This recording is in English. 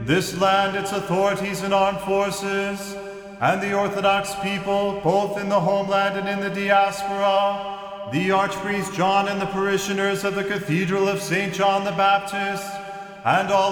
this land, its authorities and armed forces, and the Orthodox people, both in the homeland and in the diaspora, the Archpriest John and the parishioners of the Cathedral of St. John the Baptist, and all